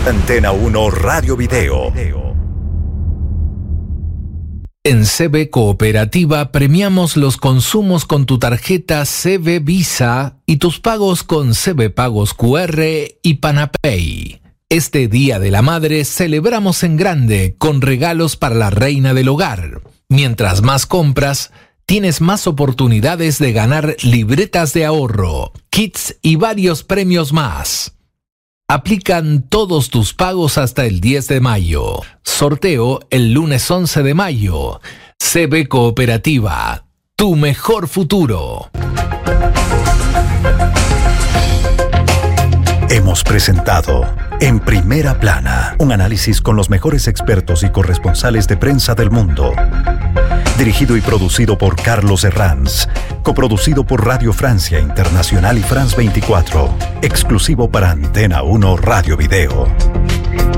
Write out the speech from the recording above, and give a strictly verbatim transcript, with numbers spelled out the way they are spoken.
Antena uno Radio Video. En C B Cooperativa premiamos los consumos con tu tarjeta C B Visa y tus pagos con C B Pagos Q R y Panapay. Este Día de la Madre celebramos en grande con regalos para la reina del hogar. Mientras más compras, tienes más oportunidades de ganar libretas de ahorro, kits y varios premios más. Aplican todos tus pagos hasta el diez de mayo. Sorteo el lunes once de mayo. C B Cooperativa, tu mejor futuro. Hemos presentado En Primera Plana, un análisis con los mejores expertos y corresponsales de prensa del mundo. Dirigido y producido por Carlos Herranz. Coproducido por Radio Francia Internacional y France veinticuatro. Exclusivo para Antena uno Radio Video.